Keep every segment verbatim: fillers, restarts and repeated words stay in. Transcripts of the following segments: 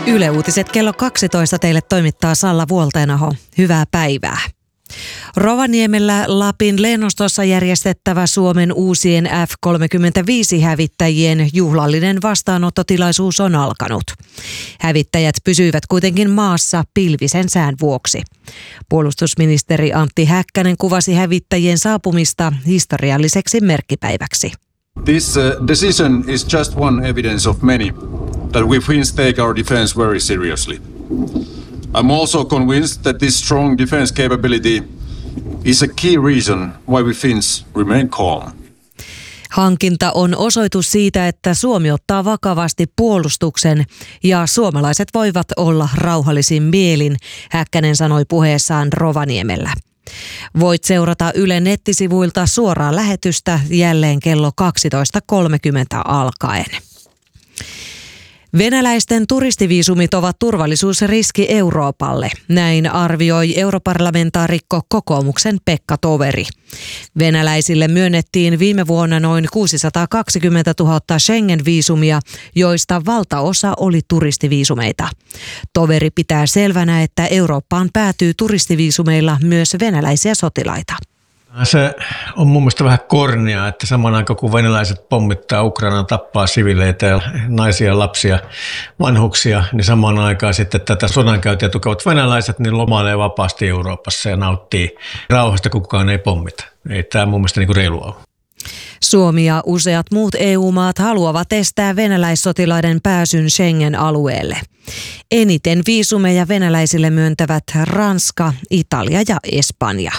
Yle Uutiset kello kaksitoista teille toimittaa Salla Vuoltenaho. Hyvää päivää. Rovaniemellä Lapin lennostossa järjestettävä Suomen uusien F kolmekymmentäviisi-hävittäjien juhlallinen vastaanottotilaisuus on alkanut. Hävittäjät pysyivät kuitenkin maassa pilvisen sään vuoksi. Puolustusministeri Antti Häkkänen kuvasi hävittäjien saapumista historialliseksi merkkipäiväksi. This uh, decision is just one evidence of many that we Finns take our defense very seriously. I'm also convinced that this strong defense capability is a key reason why we Finns remain calm. Hankinta on osoitus siitä, että Suomi ottaa vakavasti puolustuksen ja suomalaiset voivat olla rauhallisin mielin, Häkkänen sanoi puheessaan Rovaniemellä. Voit seurata Yle nettisivuilta suoraa lähetystä jälleen kello kaksitoista kolmekymmentä alkaen. Venäläisten turistiviisumit ovat turvallisuusriski Euroopalle, näin arvioi europarlamentaarikko kokoomuksen Pekka Toveri. Venäläisille myönnettiin viime vuonna noin kuusisataakaksikymmentätuhatta Schengen-viisumia, joista valtaosa oli turistiviisumeita. Toveri pitää selvänä, että Eurooppaan päätyy turistiviisumeilla myös venäläisiä sotilaita. Se on mun mielestä vähän kornia, että saman aikaan kun venäläiset pommittaa Ukrainaan, tappaa sivileitä ja naisia, lapsia, vanhuksia, niin samaan aikaan sitten tätä sodankäyntiä tukevat venäläiset niin lomailee vapaasti Euroopassa ja nauttii rauhasta, kun kukaan ei pommita. Ei tämä mun mielestä niin kuin reilua ole. Suomi ja useat muut E U-maat haluavat estää venäläissotilaiden pääsyn Schengen-alueelle. Eniten viisumeja venäläisille myöntävät Ranska, Italia ja Espanja.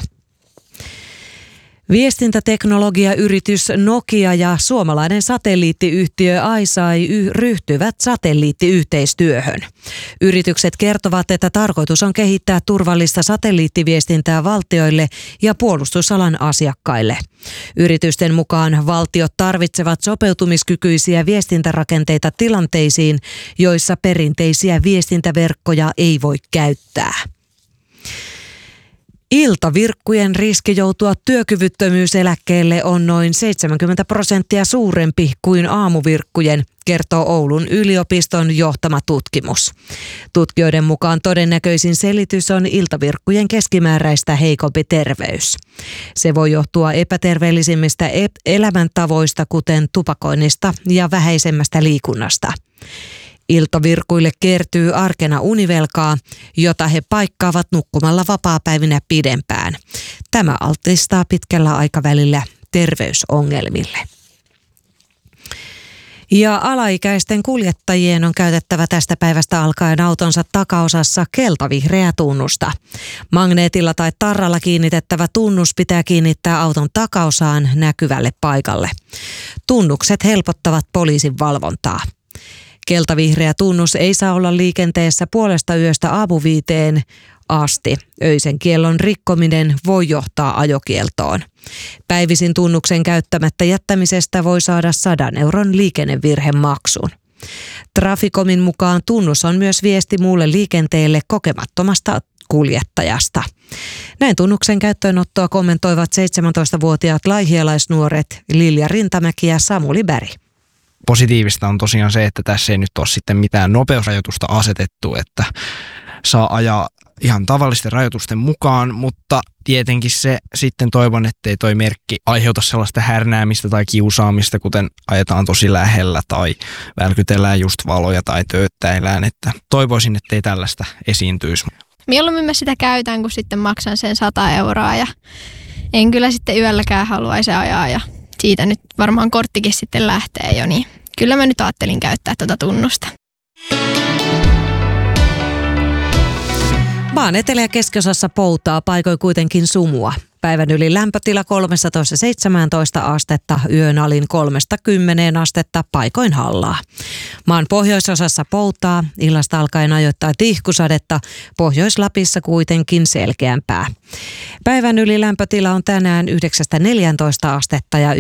Viestintäteknologiayritys Nokia ja suomalainen satelliittiyhtiö iSky ryhtyvät satelliittiyhteistyöhön. Yritykset kertovat, että tarkoitus on kehittää turvallista satelliittiviestintää valtioille ja puolustusalan asiakkaille. Yritysten mukaan valtiot tarvitsevat sopeutumiskykyisiä viestintärakenteita tilanteisiin, joissa perinteisiä viestintäverkkoja ei voi käyttää. Iltavirkkujen riski joutua työkyvyttömyyseläkkeelle on noin seitsemänkymmentä prosenttia suurempi kuin aamuvirkkujen, kertoo Oulun yliopiston johtama tutkimus. Tutkijoiden mukaan todennäköisin selitys on iltavirkkujen keskimääräistä heikompi terveys. Se voi johtua epäterveellisimmistä elämäntavoista, kuten tupakoinnista ja vähäisemmästä liikunnasta. Iltavirkuille kertyy arkena univelkaa, jota he paikkaavat nukkumalla vapaapäivinä pidempään. Tämä altistaa pitkällä aikavälillä terveysongelmille. Ja alaikäisten kuljettajien on käytettävä tästä päivästä alkaen autonsa takaosassa keltavihreää tunnusta. Magneetilla tai tarralla kiinnitettävä tunnus pitää kiinnittää auton takaosaan näkyvälle paikalle. Tunnukset helpottavat poliisin valvontaa. Keltavihreä tunnus ei saa olla liikenteessä puolesta yöstä aamuviiteen asti. Öisen kiellon rikkominen voi johtaa ajokieltoon. Päivisin tunnuksen käyttämättä jättämisestä voi saada sadan euron liikennevirhemaksun. Traficomin mukaan tunnus on myös viesti muulle liikenteelle kokemattomasta kuljettajasta. Näin tunnuksen käyttöönottoa kommentoivat seitsemäntoistavuotiaat laihialaisnuoret Lilja Rintamäki ja Samuli Berg. Positiivista on tosiaan se, että tässä ei nyt ole sitten mitään nopeusrajoitusta asetettu, että saa ajaa ihan tavallisten rajoitusten mukaan, mutta tietenkin se sitten toivon, ettei toi merkki aiheuta sellaista härnäämistä tai kiusaamista, kuten ajetaan tosi lähellä tai välkytellään just valoja tai tööttäillään, että toivoisin, ettei tällaista esiintyisi. Mieluummin mä sitä käytän, kun sitten maksan sen sata euroa ja en kyllä sitten yölläkään haluaisi ajaa ja siitä nyt varmaan korttikin sitten lähtee jo, niin kyllä mä nyt ajattelin käyttää tuota tunnusta. Maan etelä- ja keskiosassa poutaa, paikoin kuitenkin sumua. Päivän yli lämpötila kolmetoista seitsemäntoista astetta, yön alin kolmesta kymmeneen astetta, paikoin hallaa. Maan pohjoisosassa poutaa, illasta alkaen ajoittain tihkusadetta, Pohjois-Lapissa kuitenkin selkeämpää. Päivän yli lämpötila on tänään yhdeksästä neljääntoista astetta ja